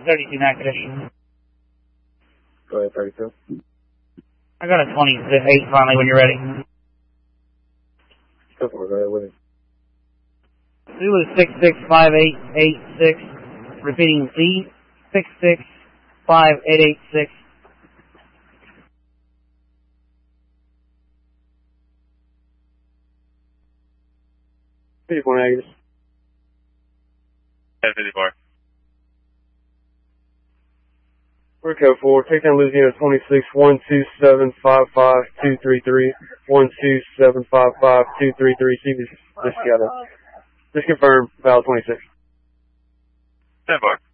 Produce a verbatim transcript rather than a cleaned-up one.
thirty-two Mac edition. Go ahead, thirty-two. I got a twenty-eight finally when you're ready. Go for it, go ahead with it. Zulu six six five eight eight six. Repeating Z six six five eight eight six. fifty-four negatives. Yeah, fifty-four. We're code four. Take down Louisiana twenty-six one two seven five five two three three. one two seven five five two three three. See this. Just got it. Just confirm. Valid twenty-six. ten four.